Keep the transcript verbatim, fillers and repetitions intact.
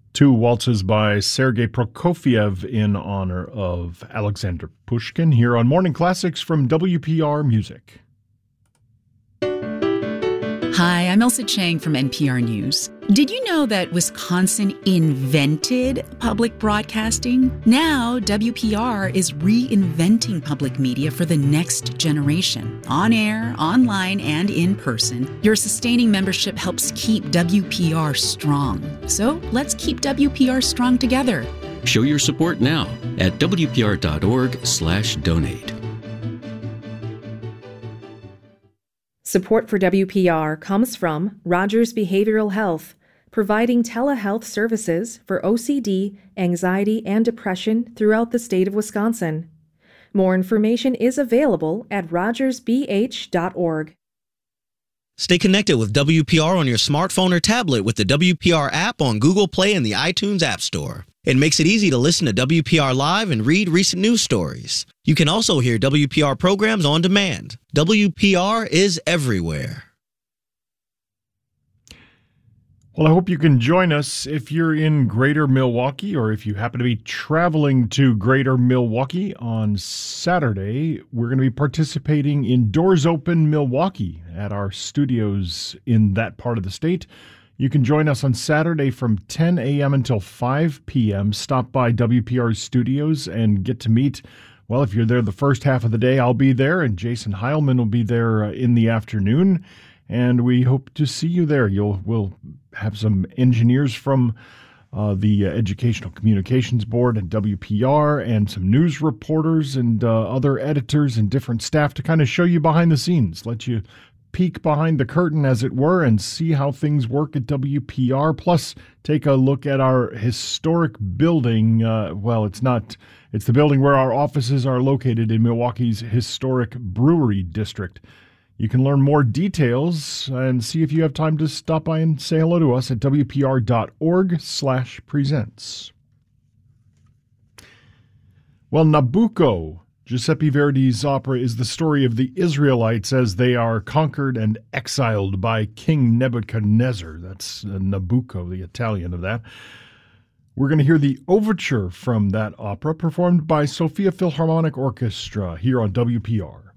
Two waltzes by Sergei Prokofiev in honor of Alexander Pushkin here on Morning Classics from W P R Music. Hi, I'm Elsa Chang from N P R News. Did you know that Wisconsin invented public broadcasting? Now, W P R is reinventing public media for the next generation. On air, online, and in person, your sustaining membership helps keep W P R strong. So let's keep W P R strong together. Show your support now at W P R dot org slash donate. Support for W P R comes from Rogers Behavioral Health, providing telehealth services for O C D, anxiety, and depression throughout the state of Wisconsin. More information is available at rogers b h dot org. Stay connected with W P R on your smartphone or tablet with the W P R app on Google Play and the iTunes App Store. It makes it easy to listen to W P R Live and read recent news stories. You can also hear W P R programs on demand. W P R is everywhere. Well, I hope you can join us if you're in Greater Milwaukee or if you happen to be traveling to Greater Milwaukee on Saturday. We're going to be participating in Doors Open Milwaukee at our studios in that part of the state. You can join us on Saturday from ten a.m. until five p.m. Stop by W P R studios and get to meet, well, if you're there the first half of the day, I'll be there, and Jason Heilman will be there uh, in the afternoon, and we hope to see you there. You'll We'll have some engineers from uh, the uh, Educational Communications Board at W P R and some news reporters and uh, other editors and different staff to kind of show you behind the scenes, let you peek behind the curtain, as it were, and see how things work at W P R. Plus, take a look at our historic building. Uh, well, it's not, it's the building where our offices are located in Milwaukee's historic brewery district. You can learn more details and see if you have time to stop by and say hello to us at W P R dot org slash presents. Well, Nabucco, Giuseppe Verdi's opera, is the story of the Israelites as they are conquered and exiled by King Nebuchadnezzar. That's uh, Nabucco, the Italian of that. We're going to hear the overture from that opera performed by Sofia Philharmonic Orchestra here on W P R.